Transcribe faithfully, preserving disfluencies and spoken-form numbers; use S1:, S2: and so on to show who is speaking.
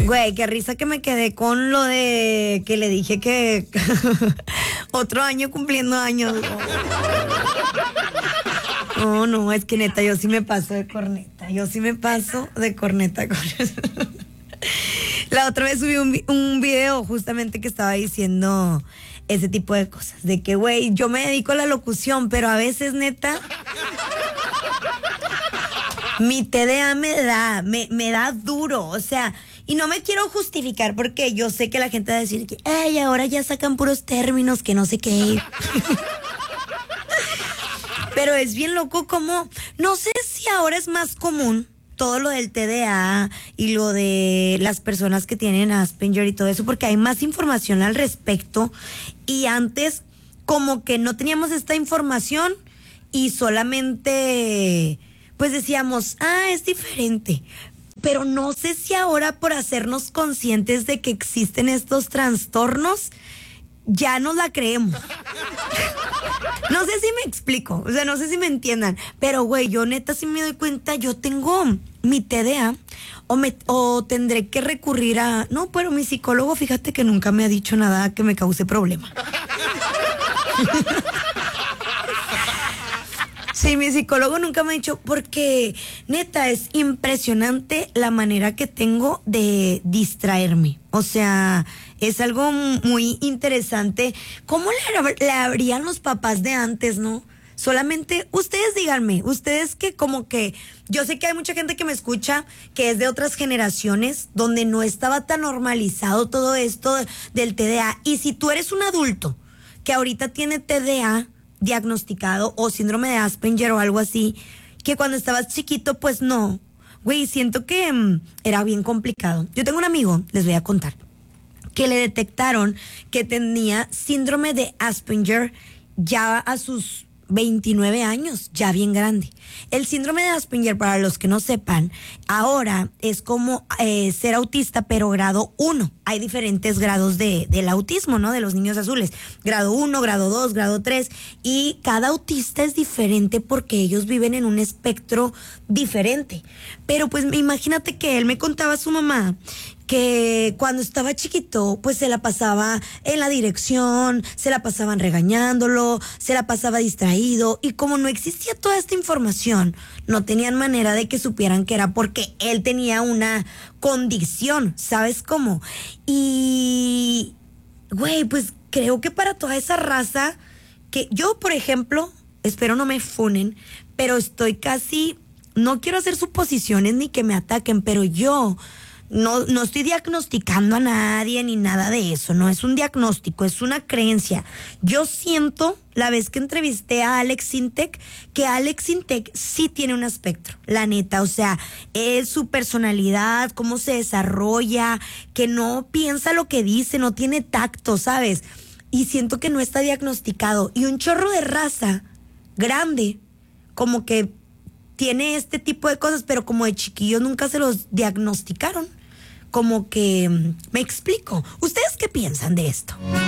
S1: Güey, qué risa que me quedé con lo de que le dije que otro año cumpliendo años. No, no, es que neta, yo sí me paso de corneta. Yo sí me paso de corneta con eso. La otra vez subí un, un video justamente que estaba diciendo ese tipo de cosas. De que, güey, yo me dedico a la locución, pero a veces, neta, mi T D A me da, me, me da duro. O sea, y no me quiero justificar porque yo sé que la gente va a decir que, ay, ahora ya sacan puros términos que no sé qué. Pero es bien loco como, no sé si ahora es más común todo lo del T D A y lo de las personas que tienen Asperger y todo eso, porque hay más información al respecto y antes como que no teníamos esta información y solamente pues decíamos, ah, es diferente. Pero no sé si ahora por hacernos conscientes de que existen estos trastornos, ya nos la creemos. No sé si me explico, o sea, no sé si me entiendan, pero güey, yo neta si me doy cuenta, yo tengo mi T D A o, me, o tendré que recurrir a... No, pero mi psicólogo, fíjate que nunca me ha dicho nada que me cause problema. Sí, mi psicólogo nunca me ha dicho, porque neta es impresionante la manera que tengo de distraerme. O sea, es algo muy interesante. ¿Cómo le, le habrían los papás de antes, no? Solamente, ustedes díganme, ustedes que como que, yo sé que hay mucha gente que me escucha que es de otras generaciones donde no estaba tan normalizado todo esto del T D A. Y si tú eres un adulto que ahorita tiene T D A diagnosticado o síndrome de Asperger o algo así, que cuando estabas chiquito, pues no. Güey, siento que um, era bien complicado. Yo tengo un amigo, les voy a contar, que le detectaron que tenía síndrome de Asperger ya a sus veintinueve años, ya bien grande. El síndrome de Asperger, para los que no sepan, ahora es como eh, ser autista, pero grado uno. Hay diferentes grados de, del autismo, ¿no? De los niños azules. Grado uno, grado dos, grado tres. Y cada autista es diferente porque ellos viven en un espectro diferente. Pero pues imagínate que él me contaba a su mamá que cuando estaba chiquito, pues se la pasaba en la dirección, se la pasaban regañándolo, se la pasaba distraído, y como no existía toda esta información, no tenían manera de que supieran que era porque él tenía una condición, ¿sabes cómo? Y, güey, pues creo que para toda esa raza, que yo, por ejemplo, espero no me funen, pero estoy casi, no quiero hacer suposiciones ni que me ataquen, pero yo... No, no estoy diagnosticando a nadie ni nada de eso, no es un diagnóstico, es una creencia. Yo siento, la vez que entrevisté a Alex Sintek, que Alex Sintek sí tiene un espectro, la neta, o sea, es su personalidad, cómo se desarrolla, que no piensa lo que dice, no tiene tacto, ¿sabes? Y siento que no está diagnosticado. Y un chorro de raza grande, como que tiene este tipo de cosas, pero como de chiquillos nunca se los diagnosticaron. Como que, me explico. ¿Ustedes qué piensan de esto?